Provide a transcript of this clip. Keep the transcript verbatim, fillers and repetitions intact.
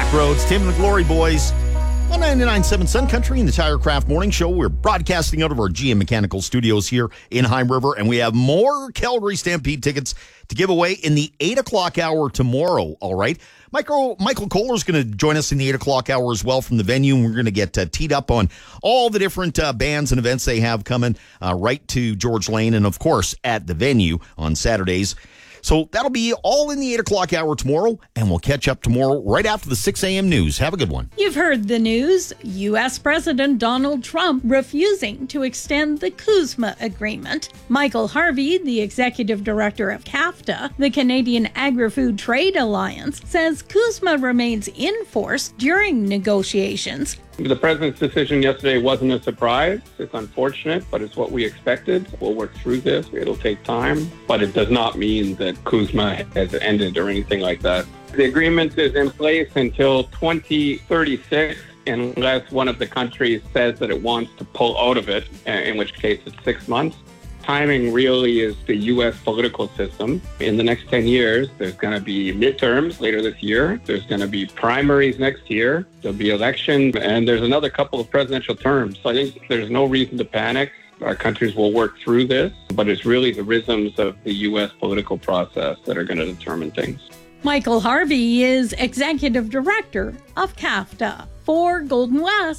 Rhodes, Tim and the Glory Boys on ninety-nine point seven Sun Country in the TireCraft Morning Show. We're broadcasting out of our G M Mechanical Studios here in High River, and we have more Calgary Stampede tickets to give away in the eight o'clock hour tomorrow, all right? Michael, Michael Kohler is going to join us in the eight o'clock hour as well from the venue, and we're going to get uh, teed up on all the different uh, bands and events they have coming uh, right to George Lane and, of course, at the venue on Saturdays. So that'll be all in the eight o'clock hour tomorrow, and we'll catch up tomorrow right after the six a.m. news. Have a good one. You've heard the news. U S. President Donald Trump refusing to extend the CUSMA agreement. Michael Harvey, the executive director of CAFTA, the Canadian Agri-Food Trade Alliance, says CUSMA remains in force during negotiations. The president's decision yesterday wasn't a surprise. It's unfortunate, but it's what we expected. We'll work through this. It'll take time, but it does not mean that CUSMA has ended or anything like that. The agreement is in place until twenty thirty-six, unless one of the countries says that it wants to pull out of it, in which case it's six months. Timing really is the U S political system. In the next ten years, there's going to be midterms later this year. There's going to be primaries next year. There'll be elections, and there's another couple of presidential terms. So I think there's no reason to panic. Our countries will work through this, but it's really the rhythms of the U S political process that are going to determine things. Michael Harvey is executive director of CAFTA for Golden West.